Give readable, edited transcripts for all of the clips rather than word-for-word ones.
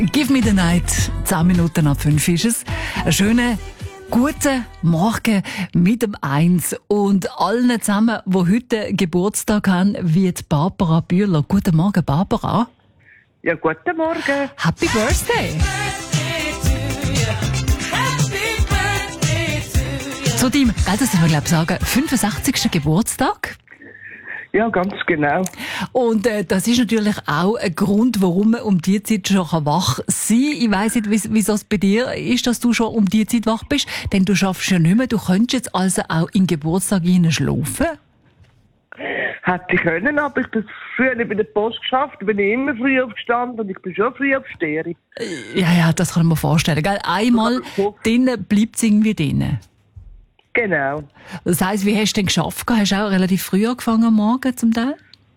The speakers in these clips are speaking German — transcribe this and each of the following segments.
Give me the night. 10 Minuten ab 5 ist es. Einen schönen, guten Morgen mit dem 1 und allen zusammen, die heute Geburtstag haben, wie die Barbara Bühler. Guten Morgen, Barbara. Ja, guten Morgen. Happy Birthday. Zu deinem, das müssen wir glaube ich sagen, 65. Geburtstag. Ja, ganz genau. Und das ist natürlich auch ein Grund, warum man um die Zeit schon wach sein kann. Ich weiss nicht, wieso es bei dir ist, dass du schon um die Zeit wach bist. Denn du schaffst ja nicht mehr. Du könntest jetzt also auch in den Geburtstag schlafen. Hätte ich können, aber ich bin früher bei der Post geschafft, bin ich immer früh aufgestanden und ich bin schon früh aufstehen. Ja, das kann ich mir vorstellen. Gell? Einmal drinnen bleibt es irgendwie drinnen. Genau. Das heisst, wie hast du denn geschafft? Hast du auch relativ früh angefangen am Morgen zum Teil?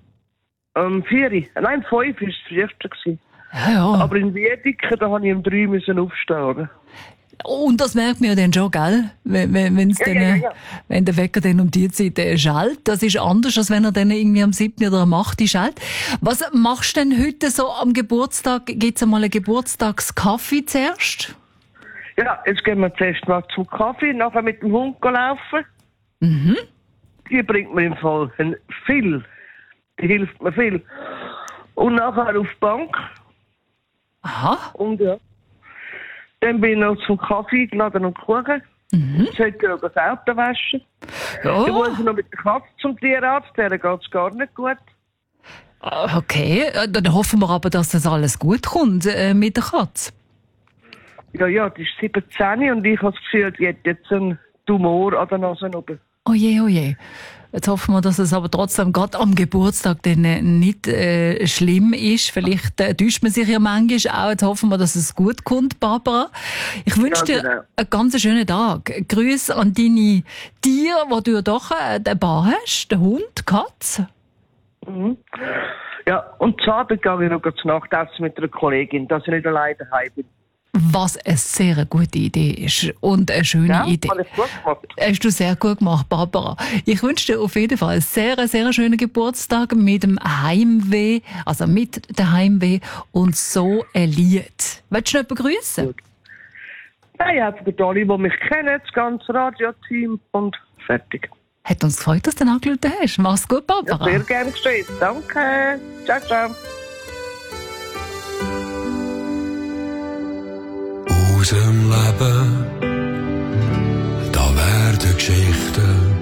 4. Nein, 5 war das erste. Ja. Aber in Wiedeke, da musste ich um 3 müssen aufstehen. Und das merkt man ja dann schon, gell? Wenn der Wecker dann um die Zeit schallt. Das ist anders, als wenn er dann irgendwie am 7. oder am 8. schallt. Was machst du denn heute so am Geburtstag? Gibt's einmal einen Geburtstagskaffee zuerst? Ja, jetzt gehen wir zuerst mal zum Kaffee, nachher mit dem Hund laufen. Mhm. Die bringt mir im Fall viel. Die hilft mir viel. Und nachher auf die Bank. Aha. Und ja. Dann bin ich noch zum Kaffee geladen und Kuchen. Jetzt sollte ich das Auto waschen. Ja. Dann muss ich noch mit der Katze zum Tierarzt, der geht es gar nicht gut. Okay, dann hoffen wir aber, dass das alles gut kommt mit der Katze. Ja, die ist 17 und ich habe das Gefühl, die hat jetzt einen Tumor an der Nase oben. Oh je. Jetzt hoffen wir, dass es aber trotzdem gerade am Geburtstag dann nicht schlimm ist. Vielleicht täuscht man sich ja manchmal auch. Jetzt hoffen wir, dass es gut kommt, Barbara. Ich wünsche dir einen ganz schönen Tag. Grüße an deine Tiere, die du ja doch ein paar hast. Den Hund, die Katze. Mhm. Ja, und zu Abend gehe ich noch zur Nachtessen mit einer Kollegin, dass ich nicht alleine daheim bin. Was eine sehr gute Idee ist und eine schöne Idee. Habe ich gut gemacht. Hast du sehr gut gemacht, Barbara. Ich wünsche dir auf jeden Fall einen sehr, sehr schönen Geburtstag mit dem Heimweh, also mit dem Heimweh und so ein Lied. Willst du noch jemanden grüßen? Nein, einfach für alle, die mich kennen, das ganze Radioteam und fertig. Hat uns gefreut, dass du angerufen hast. Mach's gut, Barbara. Ja, sehr gerne geschehen. Danke. Ciao. Aus dem Leben, da werden Geschichten